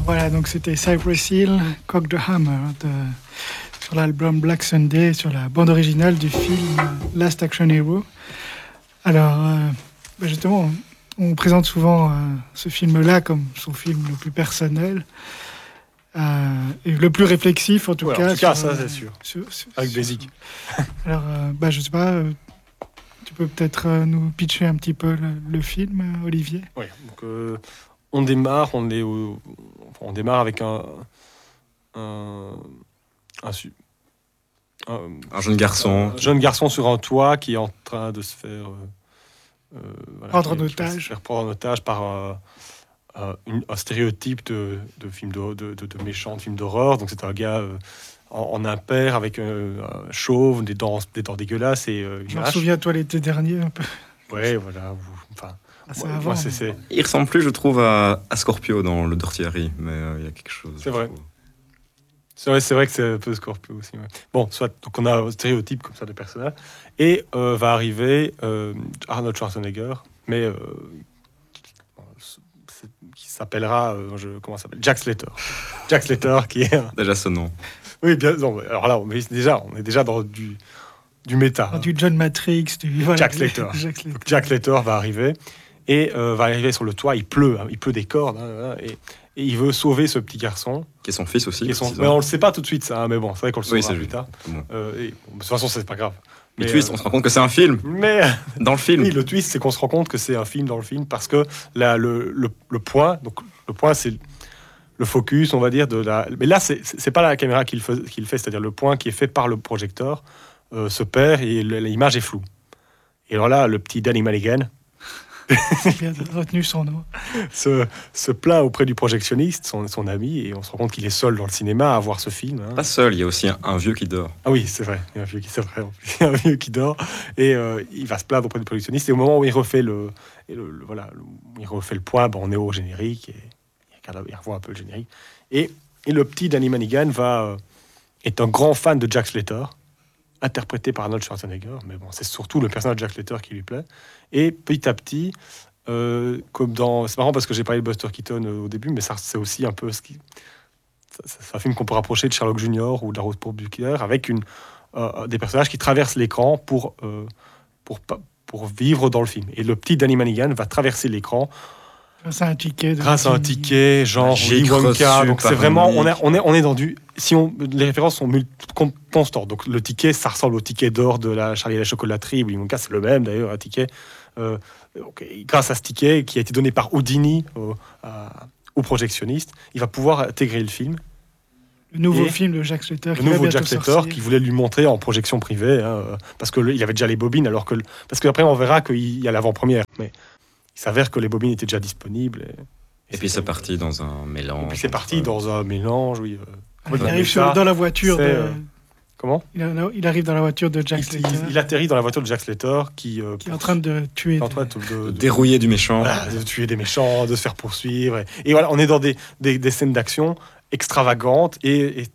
Voilà, donc c'était Cypress Hill, Cock the Hammer, sur l'album Black Sunday, sur la bande originale du film Last Action Hero. Alors, justement, on présente souvent ce film-là comme son film le plus personnel, et le plus réflexif en tout cas. En tout cas, ça c'est sûr. Avec Basic. Alors, je sais pas, tu peux peut-être nous pitcher un petit peu le film, Olivier? Oui, donc on démarre avec un jeune garçon. Un jeune garçon sur un toit qui est en train de se faire prendre en otage. Se faire prendre en otage par un stéréotype de film de méchant, de film d'horreur. Donc c'est un gars en impair avec chauve, des dents dégueulasses et je me souviens, toi, l'été dernier un peu. Ouais, voilà. Enfin, moi, il ressemble plus, je trouve, à Scorpio dans le Dirty Harry, mais il y a quelque chose. C'est vrai. C'est vrai que c'est un peu Scorpio aussi. Ouais. Bon, soit donc on a un stéréotype comme ça de personnage, et va arriver Arnold Schwarzenegger, mais qui s'appellera, comment ça s'appelle, Jack Slater. Jack Slater, qui est déjà ce nom. Oui, bien. Non, alors là, on est déjà dans du méta. Du John Matrix, Jack Slater. Donc, Jack Slater va arriver. Et va arriver sur le toit, il pleut des cordes, et il veut sauver ce petit garçon. Qui est son fils aussi. Mais on le sait pas tout de suite, ça, mais bon, c'est vrai qu'on le saura plus tard. Bon. De toute façon, c'est pas grave. Le twist, on se rend compte que c'est un film. Mais dans le film. Oui, le twist, c'est qu'on se rend compte que c'est un film dans le film, parce que le point, donc le point, c'est le focus, on va dire, de la. Mais là, c'est pas la caméra qui le fait, c'est-à-dire le point qui est fait par le projecteur se perd et l'image est floue. Et alors là, le petit Danny Mulligan. Bien retenu son nom. Se plaint auprès du projectionniste, son ami, et on se rend compte qu'il est seul dans le cinéma à voir ce film. Hein. Pas seul, il y a aussi un vieux qui dort. Ah oui, c'est vrai, il y a un vieux qui dort, et il va se plaindre auprès du projectionniste, et au moment où il refait le point, on est au générique, et il revoit un peu le générique, et le petit Danny Mulligan est un grand fan de Jack Slater, interprété par Arnold Schwarzenegger, mais bon, c'est surtout le personnage de Jack Slater qui lui plaît. Et petit à petit, c'est marrant parce que j'ai parlé de Buster Keaton au début, mais ça, c'est aussi un peu c'est un film qu'on peut rapprocher de Sherlock Junior ou de La Rose pour Bucher, avec des personnages qui traversent l'écran pour vivre dans le film. Et le petit Danny Mulligan va traverser l'écran grâce à un ticket, genre Willy Wonka. Donc c'est vraiment, on est dans du. Les références sont constantes. Donc le ticket, ça ressemble au ticket d'or de la Charlie et la chocolaterie. Willy Wonka, c'est le même d'ailleurs, un ticket. Grâce à ce ticket qui a été donné par Houdini au projectionniste, il va pouvoir intégrer le film. Le nouveau film de Jack Slater. Le nouveau Jack Slater qui voulait lui montrer en projection privée, parce qu'il avait déjà les bobines, parce qu'après on verra qu'il y a l'avant-première. Mais il s'avère que les bobines étaient déjà disponibles. Et puis c'est parti dans un mélange. Oui. Il arrive dans la voiture de... Comment ? Il arrive dans la voiture de Jack Slater. Il atterrit dans la voiture de Jack Slater qui est en train de tuer... de dérouiller du méchant. Voilà, de tuer des méchants, de se faire poursuivre. Et voilà, on est dans des scènes d'action extravagantes et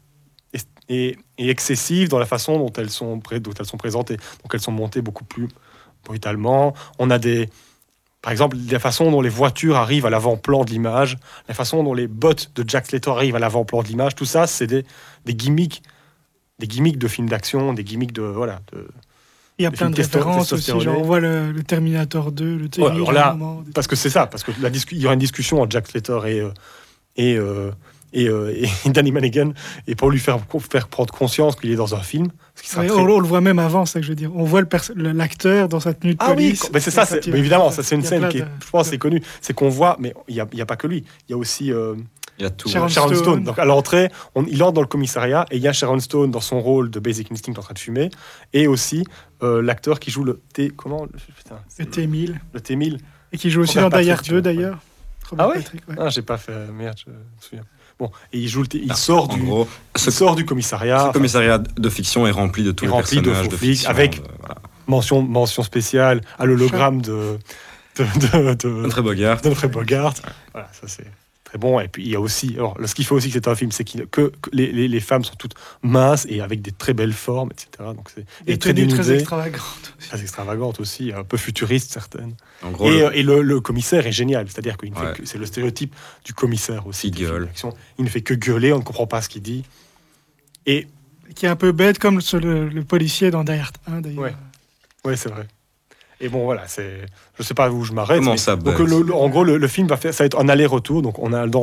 excessives dans la façon dont elles sont présentées. Donc elles sont montées beaucoup plus brutalement. On a par exemple, la façon dont les voitures arrivent à l'avant-plan de l'image, la façon dont les bottes de Jack Slater arrivent à l'avant-plan de l'image, tout ça, c'est des gimmicks de films d'action, des gimmicks de... Voilà, il y a plein de références aussi, genre on voit le Terminator 2, le T-1000... alors là, parce que c'est ça, parce que il y aura une discussion entre Jack Slater et Danny Mulligan, et pour lui faire prendre conscience qu'il est dans un film. On le voit même avant, c'est ça que je veux dire. On voit l'acteur dans sa tenue de police. Oui, mais c'est ça, mais évidemment, ça c'est une scène qui est, je pense, c'est connue. C'est qu'on voit, mais il y a pas que lui. Il y a aussi il y a tout. Sharon Stone. Donc à l'entrée, il entre dans le commissariat et il y a Sharon Stone dans son rôle de Basic Instinct en train de fumer, et aussi l'acteur qui joue le T-1000. Le T-1000. Et qui joue aussi dans Die Hard 2 d'ailleurs. Ah oui. J'ai pas fait. Merde, je me souviens. Bon, et il sort du commissariat. Ce commissariat de fiction est rempli de tous les personnages de fiction, avec mention spéciale à l'hologramme de Humphrey Bogart. Voilà, ça c'est très bon. Et puis il y a aussi, alors, ce qui fait aussi que c'est un film, c'est que les femmes sont toutes minces et avec des très belles formes, etc. Donc Des très tenues très dénudées, extravagantes. très extravagantes aussi, un peu futuristes certaines. En gros, Et le commissaire est génial, c'est-à-dire que Ouais. c'est le stéréotype du commissaire aussi. Il des films gueule. d'action. Il ne fait que gueuler, on ne comprend pas ce qu'il dit. Et Qui est un peu bête comme le policier dans Die Hard 1 d'ailleurs. Ouais. ouais, c'est vrai. Et bon, voilà, je sais pas où je m'arrête. Comment mais- ça, donc, bête en gros, le film ça va être un aller-retour. Donc,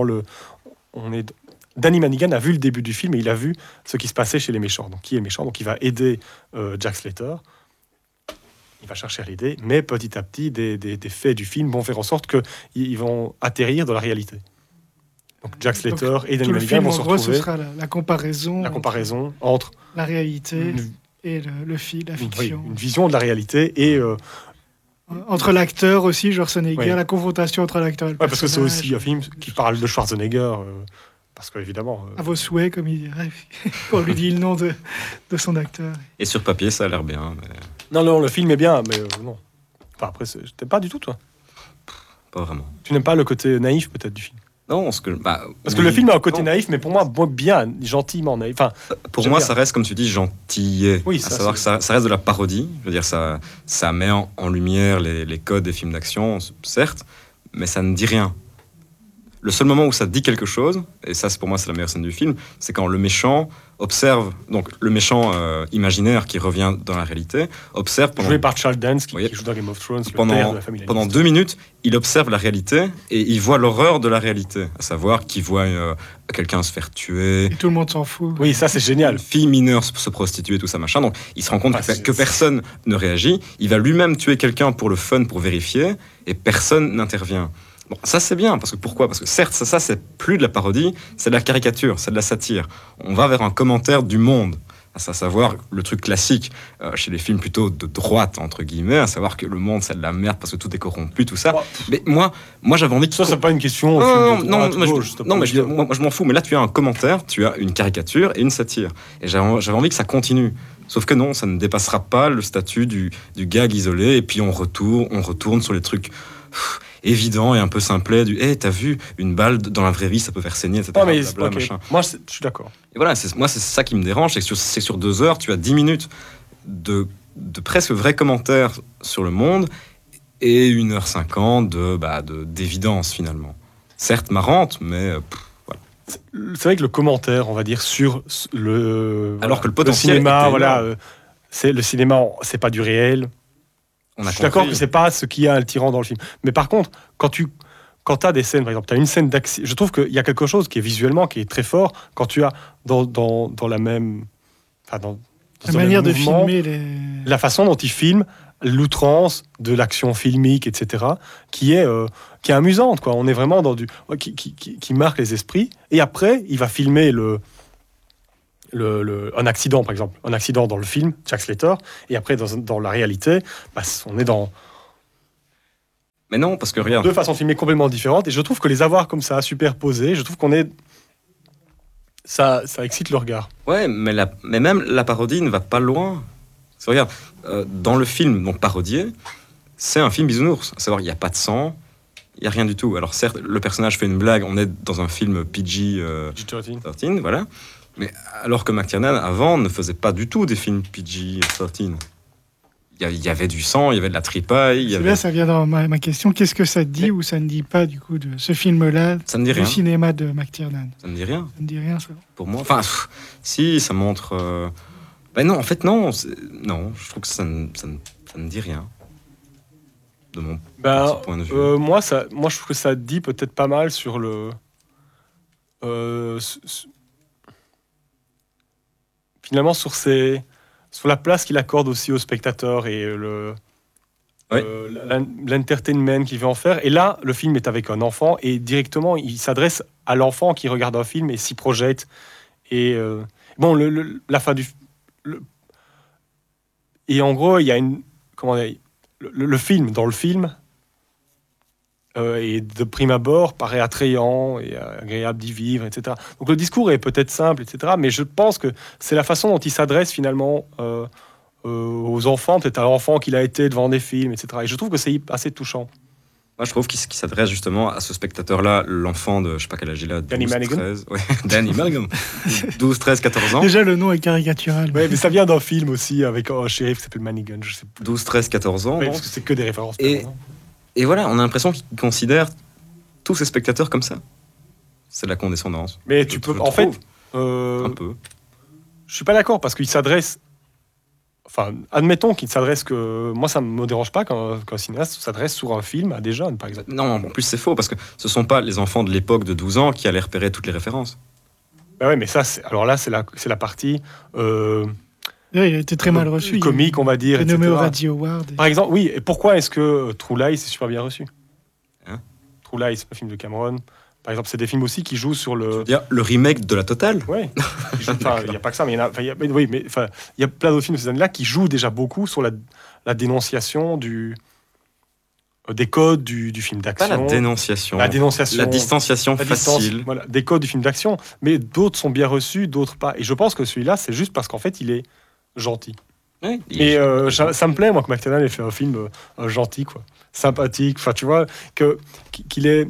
Danny Manigan a vu le début du film et il a vu ce qui se passait chez les méchants. Donc, qui est le méchant? Donc, il va aider Jack Slater. Il va chercher à l'aider, mais petit à petit, des faits du film vont faire en sorte qu'ils vont atterrir dans la réalité. Donc, Jack Slater et Danny Tout le Manigan film, vont en se gros, ce retrouver. sera la comparaison, La comparaison entre la réalité une, et la oui, fiction. une vision de la réalité et Entre l'acteur aussi, Schwarzenegger, Ouais. la confrontation entre l'acteur et le ouais, parce que c'est personnage. aussi un film qui parle de Schwarzenegger, parce qu'évidemment. À vos souhaits, comme il dirait. On lui dit le nom de son acteur. Et sur papier, ça a l'air bien, mais Non, le film est bien, mais non. Enfin, après, je t'aime pas du tout, toi. pas vraiment. Tu n'aimes pas le côté naïf, peut-être, du film. Non, Parce que oui, le film a un côté non. naïf, mais pour moi, bien, gentiment naïf. Enfin, Pour j'aime moi, bien. ça reste, comme tu dis, gentillet. Oui, à ça, savoir que ça reste de la parodie. Je veux dire, ça met en lumière les codes des films d'action, certes, mais ça ne dit rien. Le seul moment où ça dit quelque chose, et ça, pour moi, c'est la meilleure scène du film, c'est quand le méchant observe, donc le méchant imaginaire qui revient dans la réalité, observe pendant joué par Charles Dance, qui Oui. joue dans Game of Thrones, le père de la famille pendant Lannister. 2 minutes, il observe la réalité et il voit l'horreur de la réalité. À savoir qu'il voit quelqu'un se faire tuer, Et tout le monde s'en fout. Oui, ça, c'est génial. une fille mineure se prostituer, tout ça, machin. Donc, il se rend compte Ah, c'est- que personne ne réagit. Il va lui-même tuer quelqu'un pour le fun, pour vérifier, et personne n'intervient. Bon, ça, c'est bien. Pourquoi ? Parce que certes, ça, c'est plus de la parodie, c'est de la caricature, c'est de la satire. On va vers un commentaire du monde. À savoir le truc classique chez les films plutôt de droite, entre guillemets, à savoir que le monde, c'est de la merde parce que tout est corrompu, tout ça. Ouais. Mais moi j'avais envie de... Ça, c'est pas une question. Non, film de non, droite, moi, gauche, moi, je m'en fous. Mais là, tu as un commentaire, tu as une caricature et une satire. Et j'avais envie que ça continue. Sauf que non, ça ne dépassera pas le statut du gag isolé. Et puis on retourne sur les trucs évidents et un peu simplets. Hey, t'as vu, une balle dans la vraie vie, ça peut faire saigner, etc. Non, mais Blablabla, ok. machin. Moi, je suis d'accord. Et voilà, c'est ça qui me dérange. C'est que sur 2 heures, tu as 10 minutes de presque vrais commentaires sur le monde et 1h50 d'évidence finalement. Certes marrante, mais C'est vrai que le commentaire, on va dire, sur le. Alors que le potentiel cinéma, était voilà, énorme. c'est le cinéma, c'est pas du réel. on Je a suis d'accord compris. que c'est pas ce qu'il y a attirant dans le film. Mais par contre, quand tu as des scènes, par exemple, tu as une scène d'action, je trouve qu'il y a quelque chose qui est visuellement qui est très fort quand tu as dans la même, enfin, dans La le manière même de mouvement, filmer les... la façon dont il filme l'outrance de l'action filmique, etc., qui est amusante, quoi. On est vraiment dans qui marque les esprits. Et après, il va filmer un accident, par exemple, un accident dans le film, Jack Slater, et après, dans la réalité, on est dans Mais non, parce que regarde, deux façons de filmer complètement différentes. Et je trouve que les avoir comme ça, superposés, je trouve qu'on est... Ça excite le regard. ouais, mais même la parodie ne va pas loin. Parce que regarde, dans le film donc parodié, c'est un film bisounours. À savoir, il n'y a pas de sang, il n'y a rien du tout. Alors certes, le personnage fait une blague, on est dans un film PG... G13. 13, voilà. Mais alors que McTiernan, avant, ne faisait pas du tout des films PG-13. Il y avait du sang, il y avait de la tripaille, il y C'est avait... là, ça vient dans ma question. Qu'est-ce que ça dit ou ça ne dit pas, du coup, de ce film-là, Ça ne dit du rien. cinéma de McTiernan? Ça ne dit rien, Ça ne dit rien, ça. pour moi. Enfin, si, ça montre... Ben non, en fait, non. Non, je trouve que ça ne dit rien. De mon petit point de vue. Moi, je trouve que ça dit peut-être pas mal sur le... finalement, sur la place qu'il accorde aussi au spectateur et Ouais. l'entertainment qu'il veut en faire. Et là, le film est avec un enfant et directement, il s'adresse à l'enfant qui regarde un film et s'y projette. Et bon, la fin et en gros, il y a une... Comment dire, le film, dans le film, et de prime abord, paraît attrayant et agréable d'y vivre, etc. Donc le discours est peut-être simple, etc. Mais je pense que c'est la façon dont il s'adresse finalement aux enfants, peut-être à l'enfant qu'il a été devant des films, etc. Et je trouve que c'est assez touchant. Moi, je trouve qu'il s'adresse justement à ce spectateur-là, l'enfant de, je sais pas quel âge il a, 12, Danny Mulligan. 13... Ouais, Danny Mulligan. 12, 13, 14 ans. Déjà, le nom est caricatural. Ouais, mais ça vient d'un film aussi avec un shérif qui s'appelle Manigan, je sais plus. 12, 13, 14 ans. Ouais, donc. parce que c'est que des références. Et- permanentes. Et voilà, on a l'impression qu'il considère tous ses spectateurs comme ça. C'est de la condescendance. Mais Je- tu peux, je en fait, trouve, un peu. je suis pas d'accord parce qu'il s'adresse. Enfin, admettons qu'il s'adresse que. Moi, ça me dérange pas qu'un cinéaste s'adresse sur un film à des jeunes, par exemple. Non, en plus c'est faux, parce que ce sont pas les enfants de l'époque de 12 ans qui allaient repérer toutes les références. Bah ouais, mais ça, alors là, c'est la partie Ouais, il a été très mal reçu. comique, on va dire. Il est nommé etc. au Radio Award. Par exemple, oui. Et pourquoi est-ce que True Lies est super bien reçu Hein True Lies, c'est un film de Cameron. Par exemple, c'est des films aussi qui jouent sur le. Le remake de la totale. Ouais. Enfin, il n'y a pas que ça, mais il y en a. Enfin, oui, mais enfin, il y a plein d'autres films de ces années-là qui jouent déjà beaucoup sur la dénonciation des codes du film Pas d'action. la dénonciation. La dénonciation. La distanciation la distance, facile. voilà, des codes du film d'action. Mais d'autres sont bien reçus, d'autres pas. Et je pense que celui-là, c'est juste parce qu'en fait, il est gentil. Ouais, Et ça me plaît, moi, que McTiernan ait fait un film gentil, quoi. Sympathique. Enfin, tu vois, qu'il est.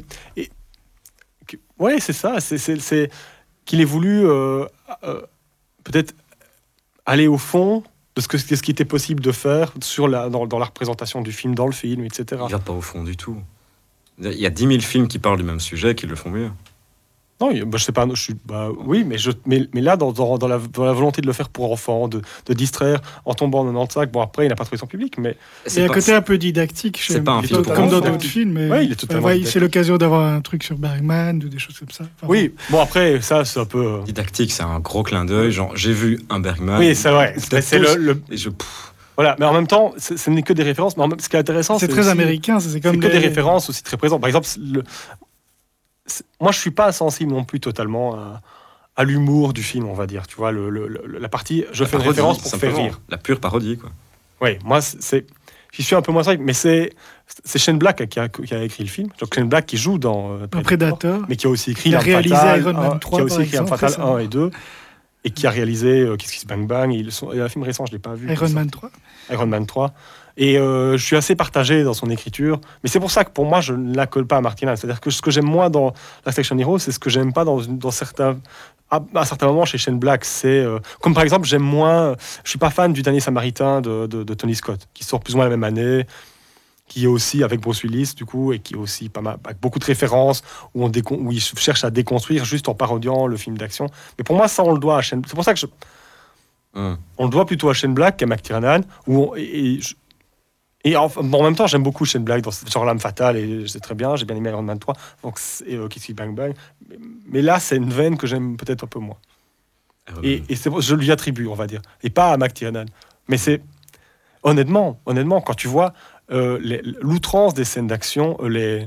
Ouais, c'est ça. C'est qu'il ait voulu peut-être aller au fond de ce qui était possible de faire dans la représentation du film, dans le film, etc. Il va pas au fond du tout. Il y a 10 000 films qui parlent du même sujet qui le font mieux. Non, je sais pas. Oui, mais là, dans la volonté de le faire pour enfants, de distraire en tombant en 95, bon, après, il n'a pas trouvé son public, mais Il y a un côté un peu didactique, c'est pas un film pour comme dans enfants. d'autres films. Mais Ouais, il est totalement didactique. c'est l'occasion d'avoir un truc sur Bergman ou des choses comme ça. Enfin, oui, bon, après, ça, c'est un peu. Didactique, c'est un gros clin d'œil. Genre, j'ai vu un Bergman. Oui, c'est vrai. Peut-être C'est tous. le. Et je... Voilà, mais en même temps, ce n'est que des références. Mais ce qui est intéressant, c'est très aussi- américain. C'est C'est comme que des références aussi très présentes. Par exemple, moi, je suis pas sensible non plus totalement à l'humour du film, on va dire. Tu vois, la partie, je fais une parodie, référence pour faire simplement. rire. La pure parodie, quoi. Oui, moi, j'y suis un peu moins sensible, mais c'est Shane Black qui a écrit le film. Donc Shane Black qui joue dans un Predator. mais qui a aussi écrit Il a L'Arme réalisé Fatale, Iron Man 3, qui a aussi par écrit L'Arme exemple, Fatale récemment. 1 et 2, et qui a réalisé Kiss Kiss Bang Bang. Il y a un film récent, je l'ai pas vu. Iron Man 3. Iron Man 3. Et je suis assez partagé dans son écriture. Mais c'est pour ça que pour moi, je ne la colle pas à Martina. C'est-à-dire que ce que j'aime moins dans Last Action Hero, c'est ce que j'aime pas dans certains. À certains moments chez Shane Black, c'est. Comme par exemple, j'aime moins. Je suis pas fan du Dernier Samaritain de Tony Scott, qui sort plus ou moins la même année, qui est aussi avec Bruce Willis, du coup, et qui est aussi pas mal, avec beaucoup de références, où il cherche à déconstruire juste en parodiant le film d'action. Mais pour moi, ça, on le doit à Shane. C'est pour ça que on le doit plutôt à Shane Black qu'à McTiernan, et en même temps, j'aime beaucoup Shane Black dans genre L'Arme Fatale, et je sais très bien, j'ai bien aimé Iron Man 3, donc, et Kiss Kiss Bang Bang. Mais là, c'est une veine que j'aime peut-être un peu moins. Et je lui attribue, on va dire. Et pas à McTiernan. Mais c'est... Honnêtement, quand tu vois l'outrance des scènes d'action,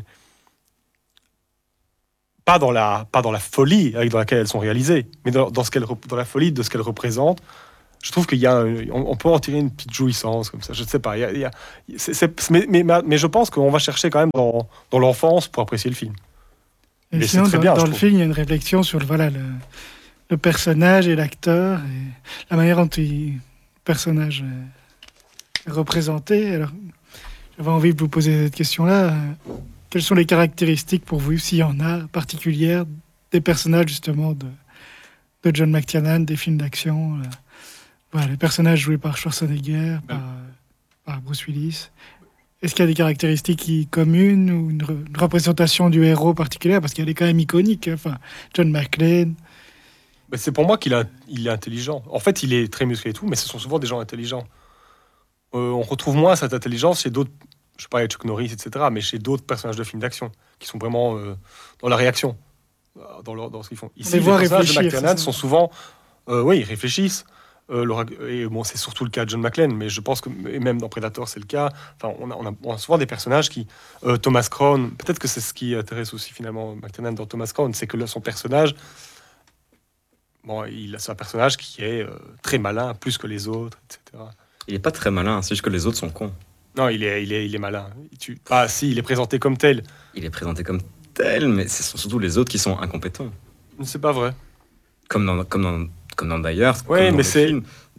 pas dans la folie dans laquelle elles sont réalisées, mais dans la folie de ce qu'elles représentent, je trouve qu'il y a on peut en tirer une petite jouissance comme ça. Je ne sais pas. Mais je pense qu'on va chercher quand même dans l'enfance pour apprécier le film. Et Mais sinon, c'est très bien, dans je le trouve. film, il y a une réflexion sur le personnage et l'acteur, et la manière dont le personnage est représenté. Alors, j'avais envie de vous poser cette question-là. Quelles sont les caractéristiques pour vous, s'il y en a, particulières, des personnages justement de John McTiernan, des films d'action voilà, les personnages joués par Schwarzenegger, par Bruce Willis. Est-ce qu'il y a des caractéristiques communes ou une représentation du héros particulière? Parce qu'elle est quand même iconique. Enfin, John McClane. C'est pour moi qu'il est intelligent. En fait, il est très musclé et tout, mais ce sont souvent des gens intelligents. On retrouve moins cette intelligence chez d'autres, je parlais de Chuck Norris, etc., mais chez d'autres personnages de films d'action, qui sont vraiment dans la réaction, dans ce qu'ils font. Ici, les voit personnages de réfléchir, McTiernan c'est ça. sont souvent... oui, ils réfléchissent. Et bon, c'est surtout le cas de John McClane, mais je pense que et même dans Predator, c'est le cas. Enfin, on a souvent des personnages qui... Thomas Crown, peut-être que c'est ce qui intéresse aussi finalement McTiernan dans Thomas Crown, c'est que son personnage... Bon, c'est un personnage qui est très malin, plus que les autres, etc. Il est pas très malin, c'est juste que les autres sont cons. Non, il est malin. Si, il est présenté comme tel. Il est présenté comme tel, mais ce sont surtout les autres qui sont incompétents. C'est pas vrai. Comme dans Die Hard, Ouais, comme dans mais les c'est- films.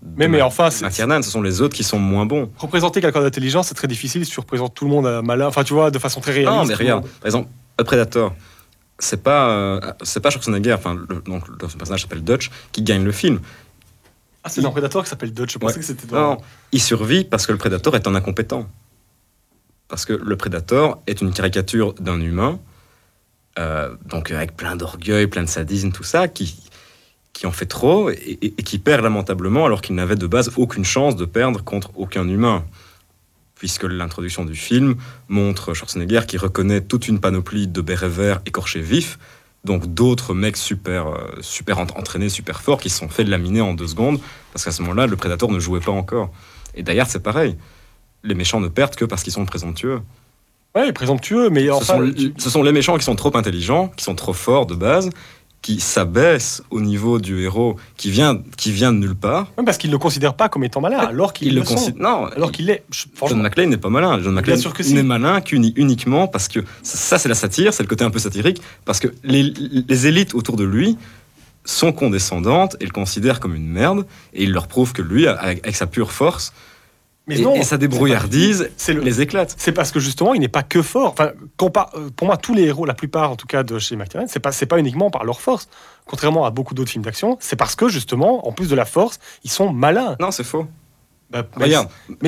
Mais enfin, McTiernan, ce sont les autres qui sont moins bons. Représenter quelqu'un d'intelligent, c'est très difficile si tu représentes tout le monde à malin. Enfin, tu vois, de façon très réaliste. Non, mais regarde, par exemple, le Predator, c'est pas Schwarzenegger, donc le personnage s'appelle Dutch, qui gagne le film. Ah, c'est dans Predator qui s'appelle Dutch. Je pensais que c'était dans... Non, il survit parce que le Predator est un incompétent. Parce que le Predator est une caricature d'un humain, donc avec plein d'orgueil, plein de sadisme, tout ça, qui en fait trop et qui perd lamentablement alors qu'il n'avait de base aucune chance de perdre contre aucun humain. Puisque l'introduction du film montre Schwarzenegger qui reconnaît toute une panoplie de bérets verts écorchés vifs, donc d'autres mecs super entraînés, super forts, qui se sont fait laminer en 2 secondes, parce qu'à ce moment-là, le Predator ne jouait pas encore. Et d'ailleurs, c'est pareil. Les méchants ne perdent que parce qu'ils sont présomptueux. Ouais, présomptueux, mais ce sont les méchants qui sont trop intelligents, qui sont trop forts de base, qui s'abaisse au niveau du héros qui vient de nulle part. Même parce qu'il ne le considère pas comme étant malin, alors qu'il le considère. Non, alors qu'il est. John McClane n'est pas malin. John McClane n'est malin uniquement parce que ça, c'est la satire, c'est le côté un peu satirique, parce que les élites autour de lui sont condescendantes et le considèrent comme une merde, et il leur prouve que lui, avec sa pure force, et sa débrouillardise les éclate. C'est parce que justement, il n'est pas que fort. Enfin, pour moi, tous les héros, la plupart en tout cas de chez McTiernan, c'est pas uniquement par leur force. Contrairement à beaucoup d'autres films d'action, c'est parce que justement, en plus de la force, ils sont malins. Non, c'est faux. Regarde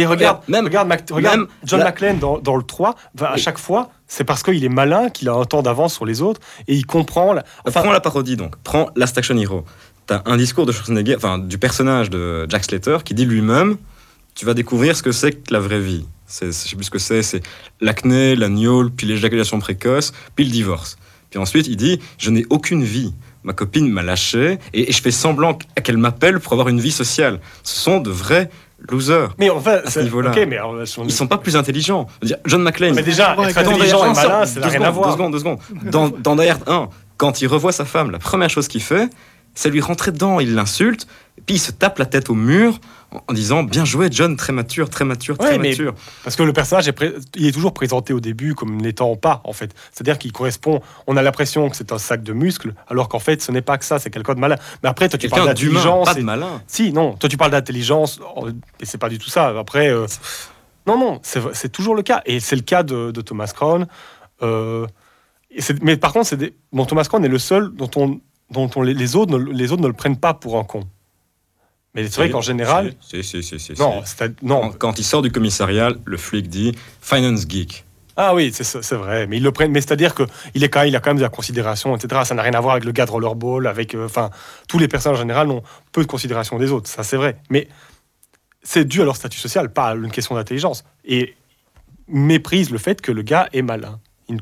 John McClane dans le 3, à chaque fois, c'est parce qu'il est malin qu'il a un temps d'avance sur les autres et il comprend. Prends la parodie donc, prends Last Action Hero. T'as un discours de Schwarzenegger, du personnage de Jack Slater qui dit lui-même: tu vas découvrir ce que c'est que la vraie vie. Je sais plus ce que c'est l'acné, la gnôle, puis l'éjaculation précoce, puis le divorce. Puis ensuite, il dit: je n'ai aucune vie. Ma copine m'a lâché et je fais semblant qu'elle m'appelle pour avoir une vie sociale. Ce sont de vrais losers. Mais enfin, à ce niveau-là. Okay, mais ils sont pas plus intelligents. John McClane. Mais déjà, être intelligent et malin, ça n'a rien à voir. 2 secondes. Dans Die Hard 1, quand il revoit sa femme, la première chose qu'il fait, c'est lui rentrer dedans. Il l'insulte, puis il se tape la tête au mur en disant: bien joué John, très mature. Parce que le personnage il est toujours présenté au début comme n'étant pas, en fait. C'est-à-dire qu'il correspond, on a l'impression que c'est un sac de muscles, alors qu'en fait ce n'est pas que ça, c'est quelqu'un de malin. Mais après, toi tu parles d'intelligence, pas de malin. Si, non, toi tu parles d'intelligence, et c'est pas du tout ça. Après, non, c'est toujours le cas, et c'est le cas de Thomas Crown. Mais par contre, Thomas Crown est le seul dont les autres ne le prennent pas pour un con. Mais c'est vrai qu'en général... Non. Quand il sort du commissariat, le flic dit « finance geek ». Ah oui, c'est vrai. Mais ils le prennent. Mais c'est-à-dire qu'il a quand même de la considération, etc. Ça n'a rien à voir avec le gars de Rollerball, avec... tous les personnages en général ont peu de considération des autres. Ça, c'est vrai. Mais c'est dû à leur statut social, pas à une question d'intelligence. Et méprise le fait que le gars est malin. Ils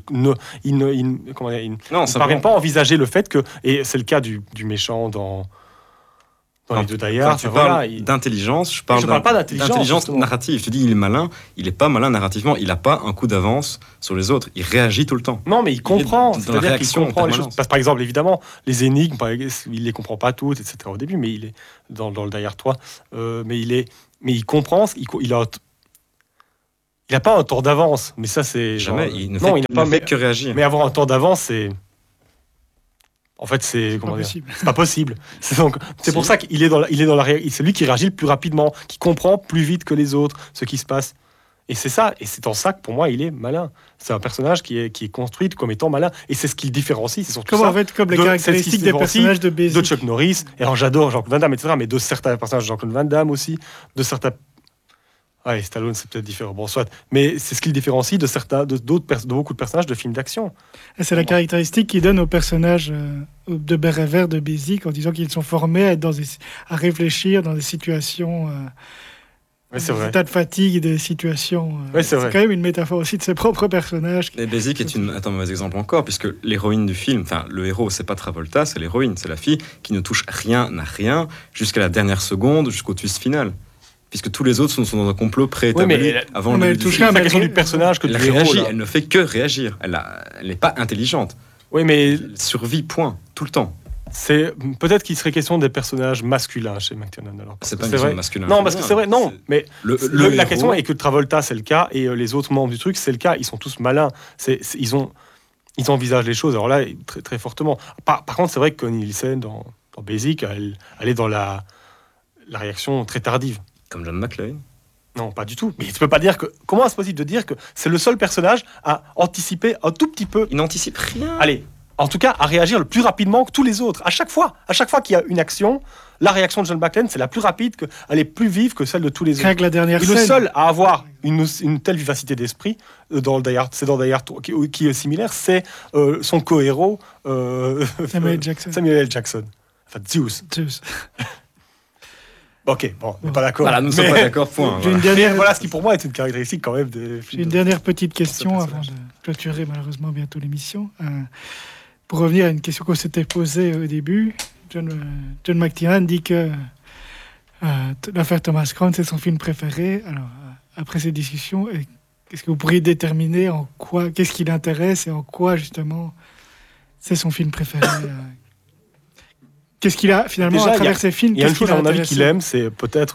ne parviennent pas à envisager le fait que... Et c'est le cas du méchant dans les 2 Die Hard. Tu parles d'intelligence, je parle pas d'intelligence narrative. Tu dis il est malin, il n'est pas malin narrativement, il n'a pas un coup d'avance sur les autres, il réagit tout le temps. Non, mais il comprend, c'est-à-dire qu'il comprend les choses. Parce que, par exemple, évidemment, les énigmes, il les comprend pas toutes, etc. au début, mais il est dans le Die Hard 3, mais il comprend, il n'a pas un temps d'avance, mais ça c'est... Jamais, il ne fait que réagir. Mais avoir un temps d'avance, c'est... En fait, c'est pas possible. C'est pour ça qu'il est dans la c'est lui qui réagit le plus rapidement, qui comprend plus vite que les autres ce qui se passe. Et c'est ça, et c'est en ça que pour moi il est malin. C'est un personnage qui est construit comme étant malin, et c'est ce qui le différencie. C'est surtout comme les caractéristiques des personnages de Basic. De Chuck Norris. Et alors j'adore Jean-Claude Van Damme, etc. Mais de certains personnages de Jean-Claude Van Damme aussi, de certains. Ouais, Stallone, c'est peut-être différent. Bon, soit. Mais c'est ce qui le différencie de beaucoup de personnages de films d'action. Et c'est la caractéristique qui donne aux personnages de Béret Vert, de Basic, en disant qu'ils sont formés à réfléchir dans des situations, des états de fatigue et des situations. C'est quand même une métaphore aussi de ses propres personnages. Et Basic est un mauvais exemple encore, puisque l'héroïne du film, le héros, c'est pas Travolta, c'est l'héroïne, c'est la fille qui ne touche rien à rien jusqu'à la dernière seconde, jusqu'au twist final. Puisque tous les autres sont dans un complot préétabli avant le début. C'est la question du personnage que du héros. Elle ne fait que réagir. Elle n'est pas intelligente. Oui, mais elle survit, point, tout le temps. C'est peut-être qu'il serait question des personnages masculins chez McTiernan. Alors, c'est pas une question de masculin. Non, parce que c'est vrai. Non, mais la question est que Travolta c'est le cas et les autres membres du truc c'est le cas. Ils sont tous malins. Ils envisagent les choses. Alors là, très très fortement. Par contre, c'est vrai que Connie Nielsen dans Basic, elle est dans la réaction très tardive. Comme John McClane. Non, pas du tout. Mais tu peux pas dire que... Comment est-ce possible de dire que c'est le seul personnage à anticiper un tout petit peu... Il n'anticipe rien. Allez, en tout cas, à réagir le plus rapidement que tous les autres. À chaque fois qu'il y a une action, la réaction de John McClane, c'est la plus rapide, elle est plus vive que celle de tous les autres. Rien que la dernière Et scène. le seul à avoir une telle vivacité d'esprit, dans le Die Hard, c'est dans Die Hard 3, qui est similaire, c'est son co-héros, Samuel Jackson. Samuel L. Jackson. Enfin, Zeus. Ok, bon, on n'est pas d'accord. Voilà, nous ne sommes pas d'accord, point. J'ai une Mais dernière, voilà ce qui pour moi est une caractéristique quand même des j'ai films. une dernière petite question ce avant de clôturer malheureusement bientôt l'émission. Pour revenir à une question qu'on s'était posée au début, John McTiernan dit que l'affaire Thomas Crown, c'est son film préféré. Alors, après ces discussions, est-ce que vous pourriez déterminer en quoi, qu'est-ce qui l'intéresse et en quoi, justement, c'est son film préféré Qu'est-ce qu'il a, finalement, Déjà, à travers ses films, Il y a une qu'est-ce qui chose, à l'a mon avis, intéressé qu'il aime, c'est peut-être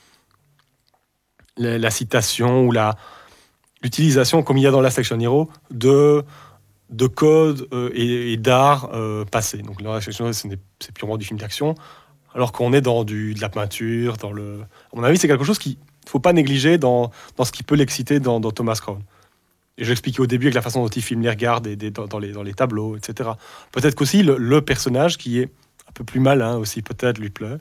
la citation ou l'utilisation, comme il y a dans Last Action Hero, de codes et d'art passés. Donc, dans Last Action Hero, c'est purement du film d'action, alors qu'on est dans de la peinture, à mon avis, c'est quelque chose qu'il ne faut pas négliger dans ce qui peut l'exciter dans Thomas Crown. Et je l'expliquais au début avec la façon dont il filme les regards dans les tableaux, etc. Peut-être qu'aussi le personnage qui est un peu plus malin aussi, peut-être, lui plaît.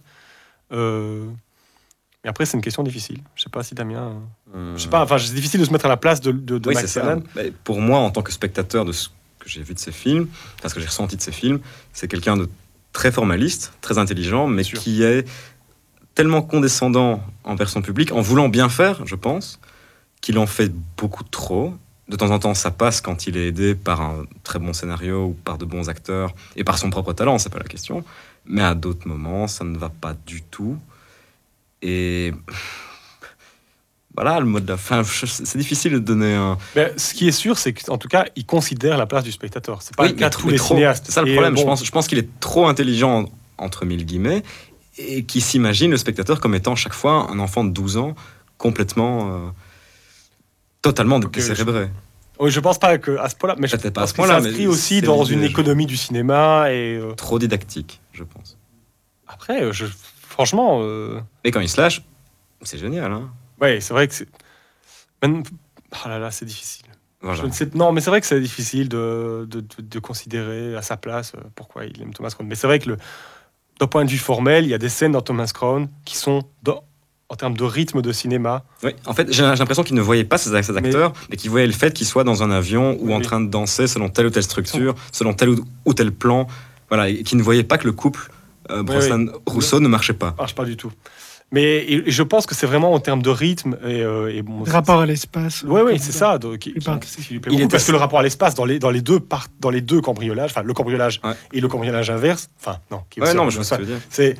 Mais après, c'est une question difficile. Je ne sais pas si Damien... Je sais pas, enfin, c'est difficile de se mettre à la place de Oui, c'est ça. McTiernan. Mais pour moi, en tant que spectateur de ce que j'ai vu de ces films, ce que j'ai ressenti de ces films, c'est quelqu'un de très formaliste, très intelligent, mais Sûr. qui est tellement condescendant envers son public, en voulant bien faire, je pense, qu'il en fait beaucoup trop. De temps en temps, ça passe quand il est aidé par un très bon scénario ou par de bons acteurs et par son propre talent, c'est pas la question. Mais à d'autres moments, ça ne va pas du tout. Et voilà, le mode de la fin, c'est difficile de donner un... Mais ce qui est sûr, c'est qu'en tout cas, il considère la place du spectateur. C'est pas Oui, le cas de mais tous les trop. cinéastes. C'est ça le Et, problème. bon, Je pense qu'il est trop intelligent, entre mille guillemets, et qui s'imagine le spectateur comme étant chaque fois un enfant de 12 ans, complètement... totalement décérébré. Oui, je pense pas qu'à ce point-là, mais je Peut-être pas à pense ce qu'il point-là, s'inscrit mais aussi c'est dans l'idée, une je économie du cinéma. Et Trop didactique, je pense. après, franchement, Et quand il se lâche, c'est génial, hein. ouais, c'est vrai que c'est... Oh là là, c'est difficile. Voilà. Je ne sais... Non, mais c'est vrai que c'est difficile de considérer à sa place pourquoi il aime Thomas Crown. Mais c'est vrai que d'un point de vue formel, il y a des scènes dans Thomas Crown qui sont, en termes de rythme de cinéma, Oui, en fait, j'ai l'impression qu'il ne voyait pas ces acteurs, mais qu'il voyait le fait qu'ils soient dans un avion ou en train de danser selon telle ou telle structure, selon tel ou tel plan, voilà, et qu'il ne voyait pas que le couple Brosnan-Rousseau ne marchait pas. ça marche pas du tout. Mais et je pense que c'est vraiment en termes de rythme et bon, Le rapport à l'espace. Oui, c'est ça. Qui lui plaît beaucoup, parce que le rapport à l'espace dans les deux cambriolages, enfin le cambriolage et le cambriolage inverse, enfin non, qui est aussi Ouais, non, un mais je vois ce que peu tu veux dire. c'est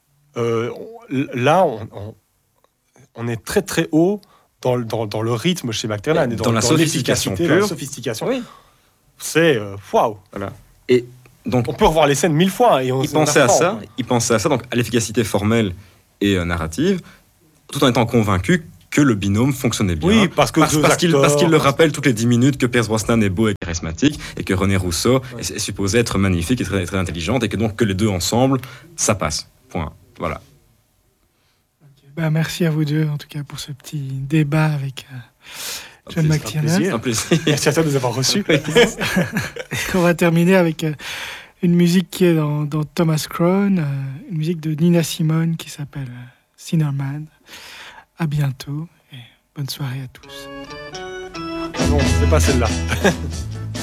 là on est très très haut dans le rythme chez McTiernan et Dans la sophistication l'efficacité, pure. dans la sophistication. Oui. C'est waouh. Voilà. Et donc, On peut revoir les scènes 1000 fois et il pensait à ça, donc à l'efficacité formelle et narrative, tout en étant convaincu que le binôme fonctionnait bien. Oui, parce qu'il le rappelle toutes les 10 minutes que Pierce Brosnan est beau et charismatique et que René Rousseau est supposé être magnifique et très, très intelligente et que donc que les deux ensemble, ça passe. Point. Voilà. Ben, merci à vous deux, en tout cas, pour ce petit débat avec John McTiernan. Un plaisir. Merci à toi de nous avoir reçus. On va terminer avec une musique qui est dans Thomas Crown, une musique de Nina Simone qui s'appelle Sinnerman. À bientôt et bonne soirée à tous. Non, c'est pas celle-là.